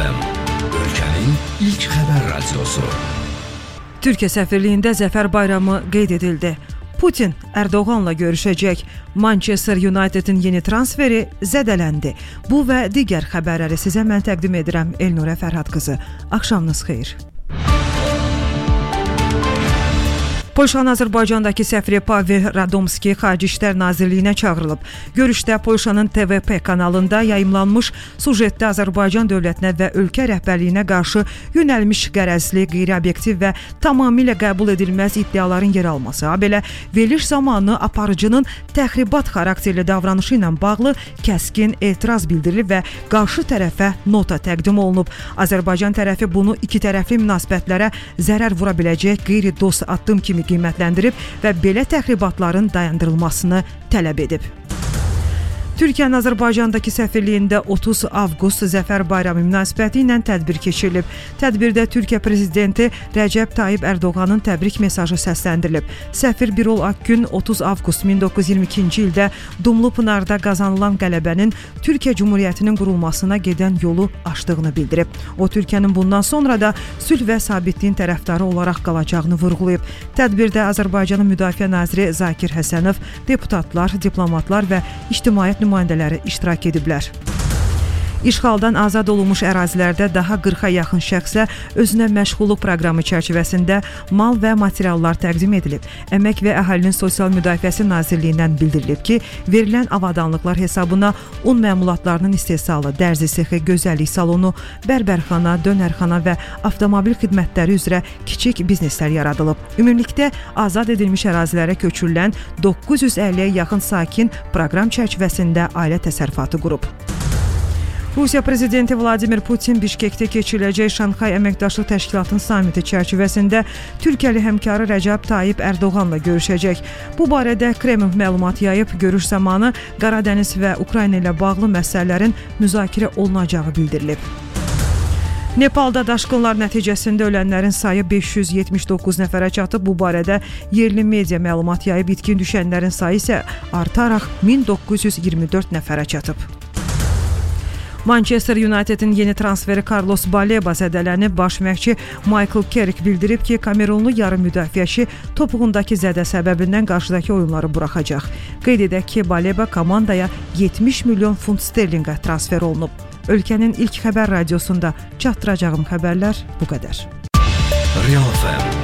FM, ölkənin ilk xəbər radiosu. Türkiyə səfirliyində Zəfər bayramı qeyd edildi. Putin Erdoğanla görüşəcək. Manchester United'in yeni transferi zədələndi. Bu və digər xəbərləri sizə mən təqdim edirəm. Elnurə Fərhad qızı. Axşamınız xeyir. Polşanın Azərbaycandakı səfiri Pavel Radomski Xarici İşlər Nazirliyinə çağırılıb. Görüşdə Polşanın TVP kanalında yayımlanmış sujetdə Azərbaycan dövlətinə və ölkə rəhbərliyinə qarşı yönəlmiş qərəzli, qeyri-obyektiv və tamamilə qəbul edilməz iddiaların yer alması, habelə veriliş zamanı aparıcının təxribat xarakterli davranışı ilə bağlı kəskin etiraz bildirilib və qarşı tərəfə nota təqdim olunub. Azərbaycan tərəfi bunu iki tərəfli münasibətlərə zərər vura biləcək qeyri-dost addım kimi qiymətləndirib və belə təxribatların dayandırılmasını tələb edib. Türkiyənin Azərbaycandakı səfirliyində 30 avqust Zəfər bayramı münasibəti ilə tədbir keçirilib. Tədbirdə Türkiyə prezidenti Rəcəb Tayyib Erdoğanın təbrik mesajı səsləndirilib. Səfir Birol Akgün 30 avqust 1922-ci ildə Dumlupınarda qazanılan qələbənin Türkiyə Cumhuriyyətinin qurulmasına gedən yolu açdığını bildirib. O, Türkiyənin bundan sonra da sülh və sabitliyin tərəfdarı olaraq qalacağını vurğulayıb. Tədbirdə Azərbaycanın Müdafiə naziri Zakir Həsənov, deputatlar, diplomatlar və ictimaiyyət nümayəndələri iştirak ediblər. İşğaldan azad olunmuş ərazilərdə daha 40-a yaxın şəxsə özünə məşğulluq proqramı çərçivəsində mal və materiallar təqdim edilib. Əmək və Əhalinin Sosial Müdafiəsi Nazirliyindən bildirilib ki, verilən avadanlıqlar hesabına un məmulatlarının istehsalı, dərzi sexi, gözəllik salonu, bərbərxana, dönərxana və avtomobil xidmətləri üzrə kiçik bizneslər yaradılıb. Ümumilikdə azad edilmiş ərazilərə köçürülən 950-yə yaxın sakin proqram çərçivəsində ailə təsərrüfatı qurub. Rusiya prezidenti Vladimir Putin Bişkekdə keçiriləcək Şanxay Əməkdaşlıq Təşkilatının samiti çərçivəsində Türkiyəli həmkarı Rəcəb Tayyib Erdoğanla görüşəcək. Bu barədə Kreml məlumat yayıb, görüş zamanı Qaradəniz və Ukrayna ilə bağlı məsələlərin müzakirə olunacağı bildirilib. Nepalda daşqınlar nəticəsində ölənlərin sayı 579 nəfərə çatıb. Bu barədə yerli media məlumat yayıb, itkin düşənlərin sayı isə artaraq 1924 nəfərə çatıb. Manchester United'in yeni transferi Carlos Baleba zədələnib. Baş məşqçi Michael Carrick bildirib ki, Kamerunlu yarım müdafiəçi topuğundakı zədə səbəbindən qarşıdakı oyunları buraxacaq. Qeyd edək ki, Baleba komandaya 70 milyon funt sterlinqə transfer olunub. Ölkənin ilk xəbər radiosunda çatdıracağım xəbərlər bu qədər. Real FM